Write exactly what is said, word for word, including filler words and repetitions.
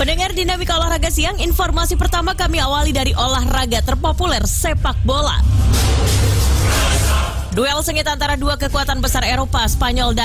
Pendengar Dinamika Olahraga Siang, informasi pertama kami awali dari olahraga terpopuler sepak bola. Duel sengit antara dua kekuatan besar Eropa, Spanyol dan